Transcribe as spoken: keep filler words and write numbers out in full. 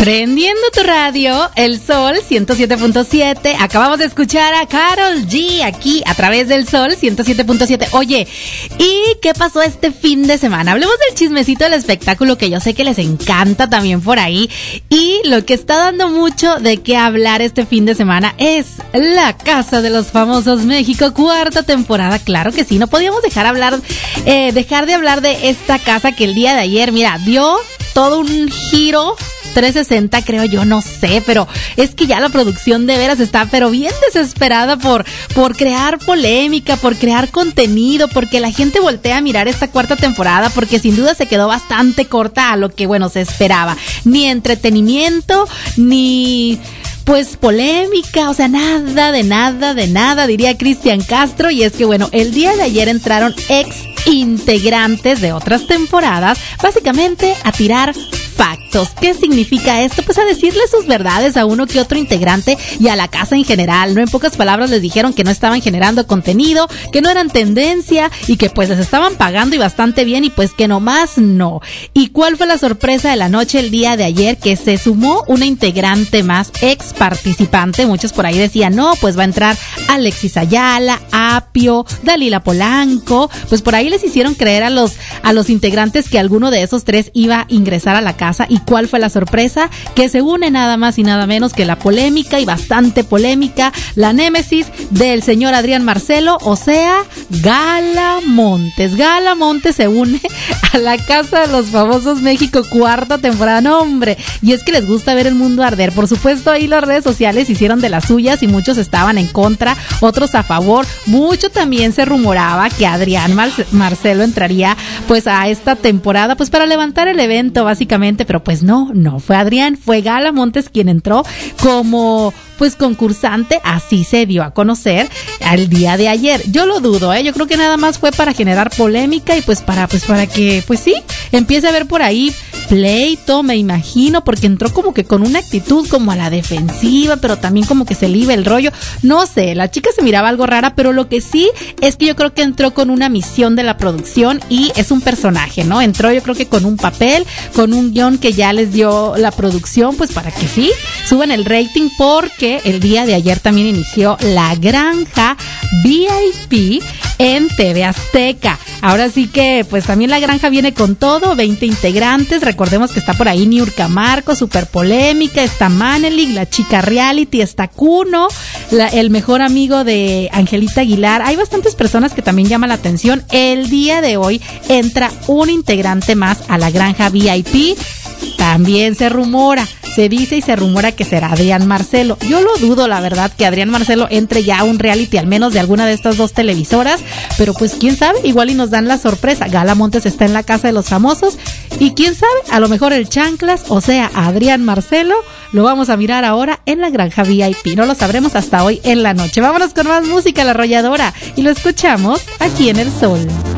Prendiendo tu radio, El Sol ciento siete punto siete. Acabamos de escuchar a Karol G aquí a través del Sol ciento siete punto siete. Oye, ¿y qué pasó este fin de semana? Hablemos del chismecito del espectáculo, que yo sé que les encanta también por ahí. Y lo que está dando mucho de qué hablar este fin de semana es La Casa de los Famosos México, cuarta temporada. Claro que sí, no podíamos dejar hablar, eh, dejar de hablar de esta casa que el día de ayer, mira, dio todo un giro trescientos sesenta, creo yo, no sé, pero es que ya la producción de veras está pero bien desesperada por, por crear polémica, por crear contenido, porque la gente voltea a mirar esta cuarta temporada, porque sin duda se quedó bastante corta a lo que, bueno, se esperaba. Ni entretenimiento, ni pues polémica, o sea, nada de nada de nada, diría Cristian Castro. Y es que, bueno, el día de ayer entraron ex integrantes de otras temporadas, básicamente a tirar factos. ¿Qué significa esto? Pues a decirle sus verdades a uno que otro integrante y a la casa en general, ¿no? En pocas palabras les dijeron que no estaban generando contenido, que no eran tendencia y que pues les estaban pagando y bastante bien y pues que nomás no. ¿Y cuál fue la sorpresa de la noche el día de ayer? Que se sumó una integrante más, ex participante. Muchos por ahí decían, no, pues va a entrar Alexis Ayala, Apio, Dalila Polanco. Pues por ahí les hicieron creer a los, a los integrantes que alguno de esos tres iba a ingresar a la casa. ¿Y cuál fue la sorpresa? Que se une nada más y nada menos que la polémica y bastante polémica, la némesis del señor Adrián Marcelo, o sea, Gala Montes. Gala Montes se une a La Casa de los Famosos México, cuarta temporada. No, hombre, y es que les gusta ver el mundo arder. Por supuesto, ahí las redes sociales hicieron de las suyas y muchos estaban en contra, otros a favor. Mucho también se rumoraba que Adrián Mar- Marcelo entraría pues a esta temporada pues para levantar el evento básicamente, pero pues no, no fue Adrián, fue Gala Montes quien entró como pues concursante, así se dio a conocer al día de ayer. Yo lo dudo, eh, yo creo que nada más fue para generar polémica y pues para pues para que pues sí, empiece a ver por ahí pleito, me imagino, porque entró como que con una actitud como a la defensiva, pero también como que se le iba el rollo, no sé, la chica se miraba algo rara, pero lo que sí es que yo creo que entró con una misión de la producción y es un personaje, ¿no? Entró yo creo que con un papel, con un guión que ya les dio la producción, pues para que sí, suban el rating, porque el día de ayer también inició La Granja V I P en T V Azteca. Ahora sí que pues también La Granja viene con todo, veinte integrantes, recordemos que está por ahí Niurka Marcos, súper polémica, está Manelik, la chica reality, está Kuno, la, el mejor amigo de Angelita Aguilar. Hay bastantes personas que también llaman la atención. El día de hoy entra un integrante más a La Granja V I P. También se rumora, se dice y se rumora que será Adrián Marcelo. Yo lo dudo, la verdad, que Adrián Marcelo entre ya a un reality, al menos de alguna de estas dos televisoras, pero pues quién sabe, igual y nos dan la sorpresa. Gala Montes está en La Casa de los Famosos y quién sabe, a lo mejor el Chanclas, o sea, Adrián Marcelo, lo vamos a mirar ahora en La Granja V I P. No lo sabremos hasta hoy en la noche. Vámonos con más música, La Arrolladora, y lo escuchamos aquí en El Sol.